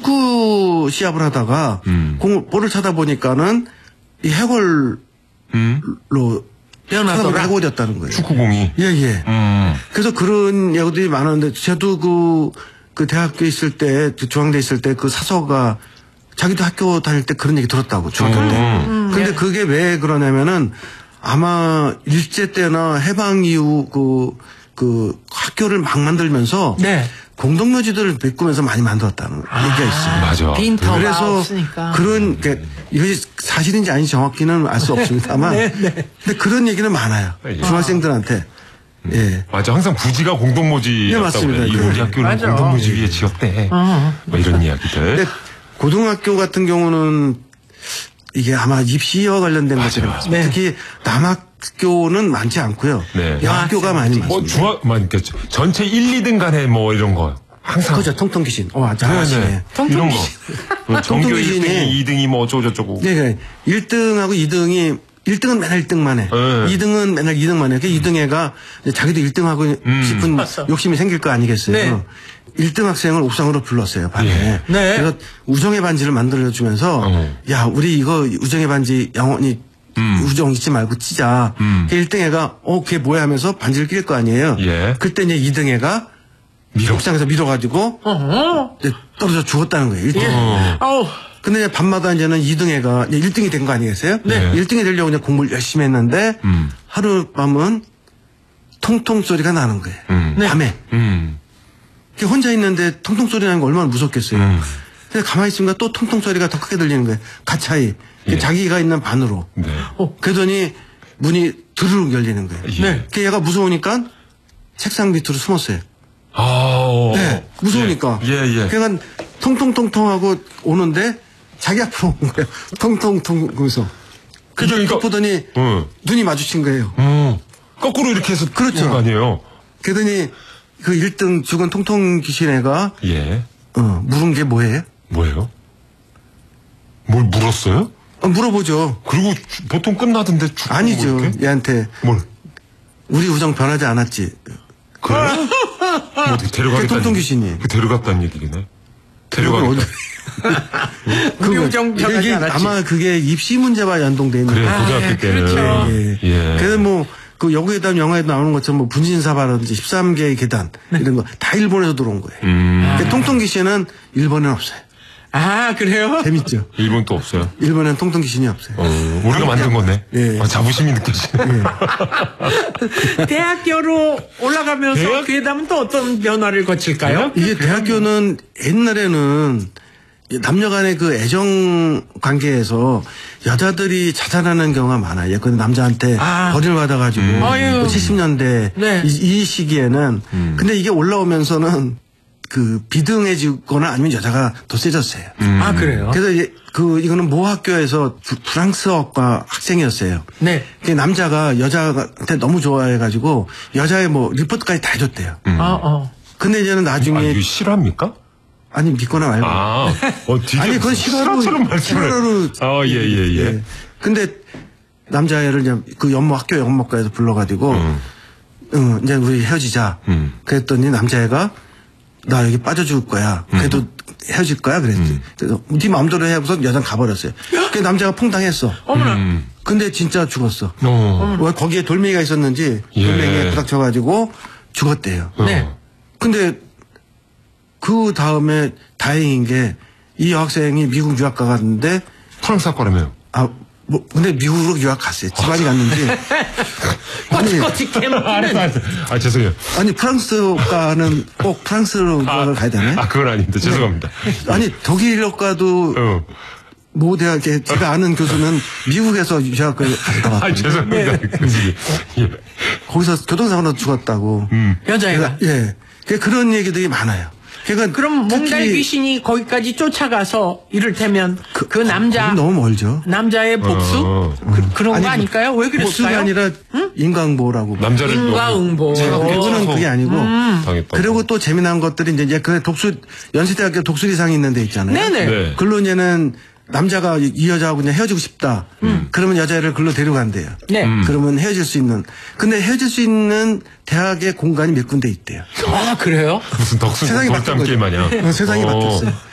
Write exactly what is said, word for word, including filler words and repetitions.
축구 시합을 하다가 음. 공 볼을 차다 보니까는 이 해골로 음. 태어나서 해골이었다는 거예요. 축구공이. 예예. 음. 그래서 그런 야구들이 많았는데 저도 그, 그 대학교 있을 때 중앙대 있을 때 그 사서가 자기도 학교 다닐 때 그런 얘기 들었다고 중학교 때. 음. 근데 네. 그게 왜 그러냐면은 아마 일제 때나 해방 이후 그, 그 학교를 막 만들면서 네. 공동묘지들을 메꾸면서 많이 만들었다는 얘기가 있어요. 맞아. 빈터가 그래서 없으니까. 그런 게 이것이 사실인지 아닌지 정확히는 알 수 없습니다만 네, 네. 근데 그런 얘기는 많아요. 예. 중학생들한테. 예. 맞아. 항상 부지가 네, 공동묘지였다고 맞습니다. 그래. 이 네. 우리 학교는 맞아. 공동묘지 위에 지었대. 어. 뭐 이런 이야기들. 근데 고등학교 같은 경우는 이게 아마 입시와 관련된 것들이 맞아요. 많습니다. 네. 특히 남학교는 많지 않고요. 네. 여학교가 많이 뭐 많습니다. 중학, 뭐 그러니까 전체 일, 이 등 간에 뭐 이런 거. 항상. 그죠. 통통 귀신. 어, 잘하시네. 이런 거. 뭐 전교 일 통통귀신이- 등이 이 등이 뭐 어쩌고저쩌고. 네, 네. 일 등하고 이 등이 일 등은 맨날 일 등만 해. 네. 이 등은 맨날 이 등만 해. 그 이 등 애가 이제 자기도 일 등 하고 싶은 맞어. 욕심이 생길 거 아니겠어요. 네. 일 등 학생을 옥상으로 불렀어요, 반에. 예. 네. 그래서 우정의 반지를 만들어주면서 어. 야, 우리 이거 우정의 반지 영원히 음. 우정 잊지 말고 찌자. 음. 그 일 등 애가 어, 그게 뭐야 하면서 반지를 낄 거 아니에요. 예. 그때 이제 이 등 애가 밀어. 옥상에서 밀어가지고 어허. 이제 떨어져 죽었다는 거예요. 일 등. 어. 아우. 근데 이제 밤마다 이제는 이 등 애가 이제 일 등이 된 거 아니겠어요? 네. 일 등이 되려고 이제 공부를 열심히 했는데 음. 하룻밤은 통통 소리가 나는 거예요. 음. 밤에. 음. 이렇게 혼자 있는데 통통 소리 나는 거 얼마나 무섭겠어요. 음. 근데 가만히 있으니까 또 통통 소리가 더 크게 들리는 거예요. 가차이. 예. 자기가 있는 반으로. 네. 어, 그러더니 문이 드르륵 열리는 거예요. 예. 네. 그 얘가 무서우니까 책상 밑으로 숨었어요. 아, 어. 네, 무서우니까. 예, 예. 그러니까 통통통통 하고 오는데 자기 앞으로 온 거예요. 통통통 그래서. 그래서 그러니까- 딱 보더니 응. 눈이 마주친 거예요. 음. 거꾸로 이렇게 해서 그렇죠. 그런 거 아니에요? 그러더니 그 일 등 죽은 통통 귀신 애가 예. 어, 물은 게 뭐예요? 뭐예요? 뭘 물었어요? 어, 물어보죠. 그리고 주- 보통 끝나던데 죽고 뭐 아니죠. 이렇게? 얘한테 뭘? 우리 우정 변하지 않았지. 그래? 뭐 어떻게 데려가겠다는 그 통통 얘기- 귀신이. 그 데려갔다는 얘기네. 그건 데려가겠다. 어디- 우리 우정 변하지 이게 않았지. 아마 그게 입시 문제와 연동돼 있는 그래, 거예요. 고등학교 예, 때는. 그렇죠. 예. 예. 그래서 뭐, 그 여기에다 영화에 나오는 것처럼 뭐 분신사바라든지 십삼 개의 계단 이런 거 다 일본에서 들어온 거예요. 음. 그 통통 귀신은 일본에는 없어요. 아, 그래요? 재밌죠? 일본 또 없어요? 일본에는 통통 귀신이 없어요. 어, 우리가 만든 거네. 예. 아, 자부심이 느껴지네. 대학교로 올라가면서 대학- 괴담은 또 어떤 변화를 거칠까요? 이게 대학교는 옛날에는 남녀 간의 그 애정 관계에서 여자들이 자살하는 경우가 많아요. 그 남자한테 아. 버림을 받아가지고 음. 아유. 칠십 년대 네. 이, 이 시기에는 음. 근데 이게 올라오면서는 그 비등해지거나 아니면 여자가 더 세졌어요. 음. 아, 그래요? 그래서 이제 그 이거는 모 학교에서 프- 프랑스어과 학생이었어요. 네. 그 남자가 여자한테 너무 좋아해가지고 여자의 뭐 리포트까지 다 해줬대요. 음. 어, 어. 근데 이제는 아, 나중에 이거 실화입니까? 아니 믿거나 말고 아, 어, 되게 아니 그건 실화로 실화처럼 말씀을. 실화로 아, 예, 예, 예. 근데 남자애를 이제 그 연모 학교 연모과에서 불러가지고 음. 응 이제 우리 헤어지자. 음. 그랬더니 남자애가 나 여기 빠져 죽을 거야. 그래도 헤어질 거야 그랬지. 음. 그래서 네 마음대로 해 하고서 여자는 가버렸어요. 그 남자가 퐁당했어. 어머나. 음. 근데 진짜 죽었어. 어. 왜 거기에 돌멩이가 있었는지 예. 돌멩이에 부닥쳐가지고 죽었대요. 어. 네. 근데 그 다음에 다행인 게 이 여학생이 미국 유학 가갔는데 프랑스 학과라며요. 아 뭐 근데 미국으로 유학 갔어요. 집안이 갔는지 아니 꼬치꼬치 개먹기는. 알았어, 알았어. 아, 죄송해요. 아니 프랑스어과는 꼭 프랑스로 유학을 가야 되나요? 아, 그건 아닙니다. 죄송합니다. 아니 독일어과도 어. 모 대학에 제가 아는 교수는 미국에서 유학을 갔다 아, 왔거든요. 죄송합니다. 그지. 예. 거기서 교통사고로 죽었다고. 음. 여자애가. 예. 그 그런 얘기들이 많아요. 그러니까 그럼 몽달 특히 귀신이 거기까지 쫓아가서 이를테면 그, 남자 거긴 너무 멀죠. 남자의 복수 어. 그, 그런 거 아니, 아닐까요? 왜 복수가 그럴까요? 아니라 인강보라고. 남자를 인과응보. 너무 차갑게 그거는 쳐서 그게 아니고. 당했다고. 그리고 또 재미난 것들이 이제 이제 그 독수 연세대학교 독수리상이 있는 데 있잖아요. 네네. 네. 글로 이제는 남자가 이- 이 여자하고 그냥 헤어지고 싶다. 그러면 여자를 글로 데려간대요. 네. 음. 그러면 헤어질 수 있는. 근데 헤어질 수 있는 대학의 공간이 몇 군데 있대요. 아, 그래요? 무슨 덕수 세상이 바뀐 돌담 거죠. 게임 아니야. 어, 세상이 바뀌었어요.